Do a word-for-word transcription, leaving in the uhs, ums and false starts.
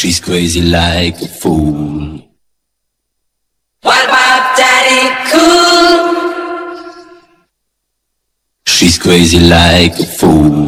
She's crazy like a fool. What about Daddy Cool? She's crazy like a fool.